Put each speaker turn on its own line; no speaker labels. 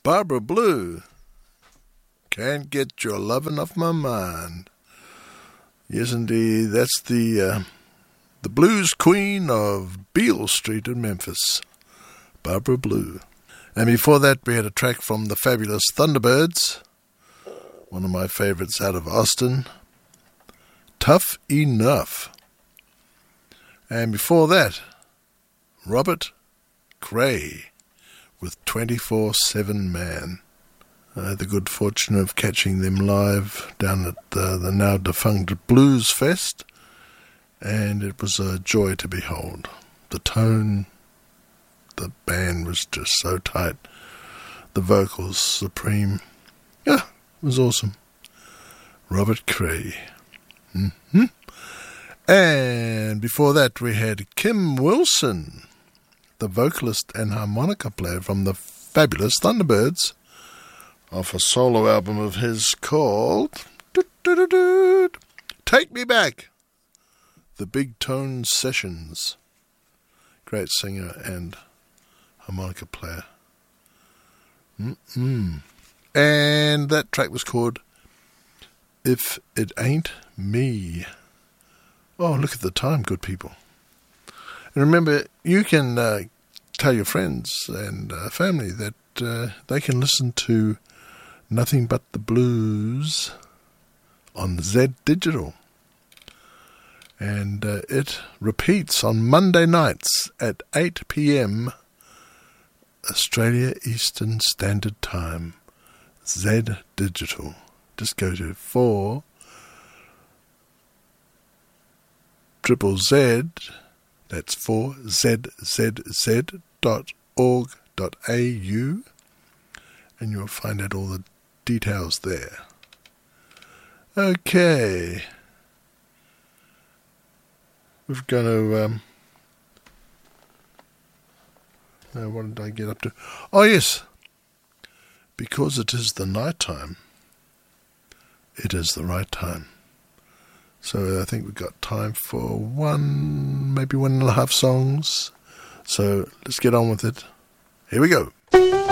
Barbara Blue. Can't get your lovin' off my mind. Yes, indeed. That's the blues queen of Beale Street in Memphis, Barbara Blue. And before that, we had a track from the fabulous Thunderbirds, one of my favorites out of Austin, Tough Enough. And before that, Robert Cray with 24/7 Man. I had the good fortune of catching them live down at the now defunct Blues Fest, and it was a joy to behold. The tone, the band was just so tight, the vocals supreme. Yeah, it was awesome. Robert Cray. And before that we had Kim Wilson, the vocalist and harmonica player from the fabulous Thunderbirds, off a solo album of his called Take Me Back, The Big Tone Sessions. Great singer and harmonica player. And that track was called If It Ain't Me. Oh, look at the time, good people. And remember, you can tell your friends and family that they can listen to Nothing But the Blues on Z Digital. And it repeats on Monday nights at 8 p.m. Australia Eastern Standard Time. Z Digital. Just go to 4ZZZ, that's 4ZZZ.org.au, and you'll find out all the details there. Okay. We're going to... what did I get up to? Oh, yes. Because it is the night time, it is the right time. So I think we've got time for maybe 1.5 songs. So let's get on with it. Here we go.